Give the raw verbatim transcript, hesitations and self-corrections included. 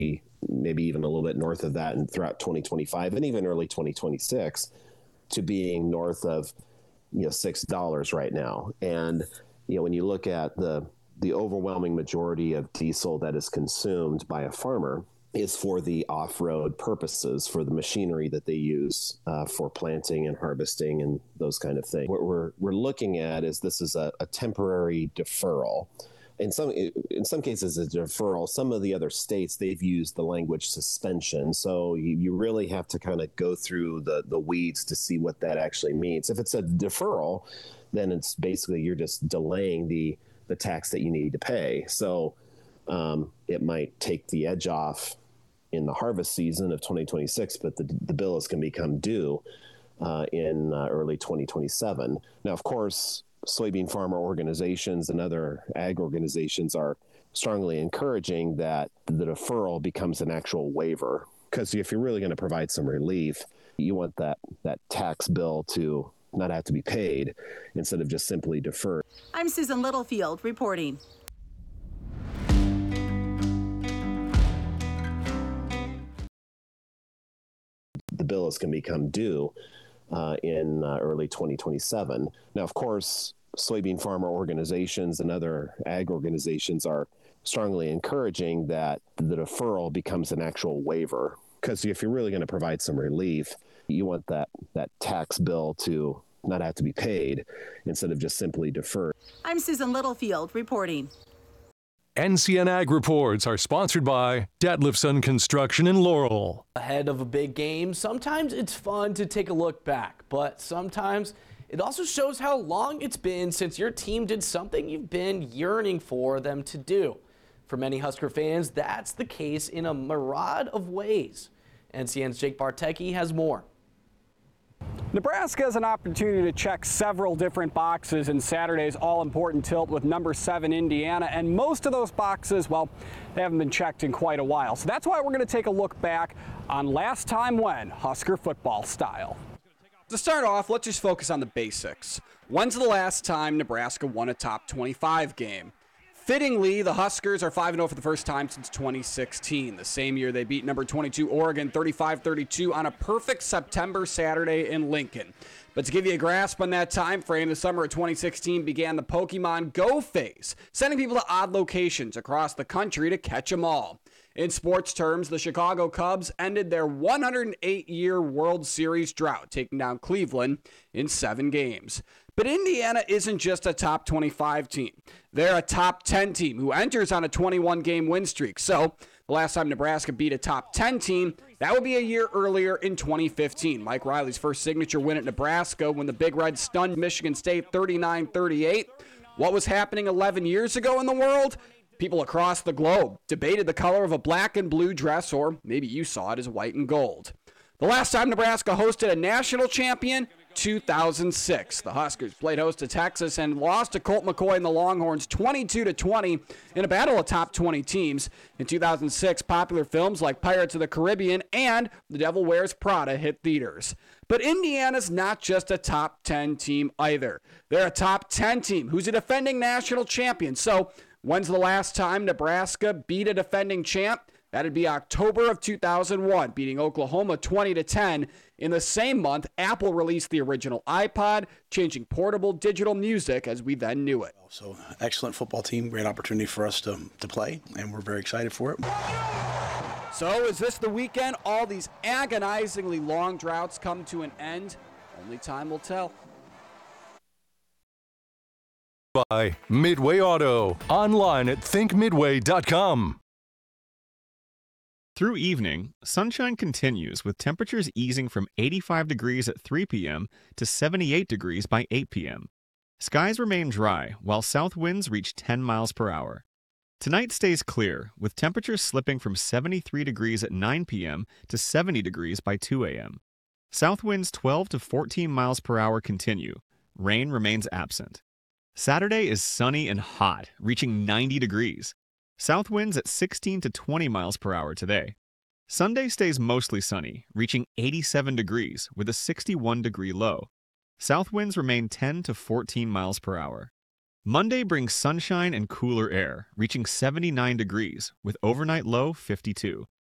maybe even a little bit north of that, and throughout twenty twenty-five and even early twenty twenty-six to being north of, you know, six dollars right now. And, you know, when you look at the, the overwhelming majority of diesel that is consumed by a farmer is for the off-road purposes, for the machinery that they use uh, for planting and harvesting and those kind of things. What we're, we're looking at is this is a, a temporary deferral. In some in some cases, a deferral. Some of the other states, they've used the language suspension. So you, you really have to kind of go through the, the weeds to see what that actually means. If it's a deferral, then it's basically you're just delaying the, the tax that you need to pay. So um, it might take the edge off in the harvest season of twenty twenty-six, but the, the bill is going to become due uh, in uh, early twenty twenty-seven. Now, of course, soybean farmer organizations and other ag organizations are strongly encouraging that the deferral becomes an actual waiver, because if you're really going to provide some relief, you want that, that tax bill to not have to be paid instead of just simply deferred. I'm Susan Littlefield reporting. The bill is going to become due uh, in uh, early twenty twenty-seven. Now, of course, soybean farmer organizations and other ag organizations are strongly encouraging that the deferral becomes an actual waiver, because if you're really going to provide some relief, you want that, that tax bill to not have to be paid instead of just simply deferred. I'm Susan Littlefield reporting. N C N Ag Reports are sponsored by Detlefson Construction in Laurel. Ahead of a big game, sometimes it's fun to take a look back, but sometimes it also shows how long it's been since your team did something you've been yearning for them to do. For many Husker fans, that's the case in a myriad of ways. N C N's Jake Bartecki has more. Nebraska has an opportunity to check several different boxes in Saturday's all-important tilt with number seven Indiana, and most of those boxes, well, they haven't been checked in quite a while. So that's why we're going to take a look back on last time when, Husker football style. To start off, let's just focus on the basics. When's the last time Nebraska won a top twenty-five game? Fittingly, the Huskers are five and oh for the first time since twenty sixteen, the same year they beat number twenty-two Oregon thirty-five thirty-two on a perfect September Saturday in Lincoln. But to give you a grasp on that time frame, the summer of twenty sixteen began the Pokemon Go phase, sending people to odd locations across the country to catch them all. In sports terms, the Chicago Cubs ended their one hundred eight year World Series drought, taking down Cleveland in seven games. But Indiana isn't just a top twenty-five team. They're a top ten team who enters on a twenty-one game win streak. So the last time Nebraska beat a top ten team, that would be a year earlier in twenty fifteen. Mike Riley's first signature win at Nebraska when the Big Red stunned Michigan State thirty-nine thirty-eight. What was happening eleven years ago in the world? People across the globe debated the color of a black and blue dress, or maybe you saw it as white and gold. The last time Nebraska hosted a national champion, two thousand six. The Huskers played host to Texas and lost to Colt McCoy and the Longhorns twenty-two to twenty in a battle of top twenty teams. In two thousand six, popular films like Pirates of the Caribbean and The Devil Wears Prada hit theaters. But Indiana's not just a top ten team either. They're a top ten team who's a defending national champion. So when's the last time Nebraska beat a defending champ? That'd be October of two thousand one, beating Oklahoma twenty to ten. In the same month, Apple released the original iPod, changing portable digital music as we then knew it. So, excellent football team, great opportunity for us to, to play, and we're very excited for it. So, is this the weekend all these agonizingly long droughts come to an end? Only time will tell. By Midway Auto, online at think midway dot com. Through evening, sunshine continues with temperatures easing from eighty-five degrees at three p.m. to seventy-eight degrees by eight p.m. Skies remain dry while south winds reach ten miles per hour. Tonight stays clear with temperatures slipping from seventy-three degrees at nine p.m. to seventy degrees by two a.m. South winds twelve to fourteen miles per hour continue. Rain remains absent. Saturday is sunny and hot, reaching ninety degrees. South winds at sixteen to twenty miles per hour today. Sunday stays mostly sunny, reaching eighty-seven degrees with a sixty-one degree low. South winds remain ten to fourteen miles per hour. Monday brings sunshine and cooler air, reaching seventy-nine degrees, with overnight low fifty-two.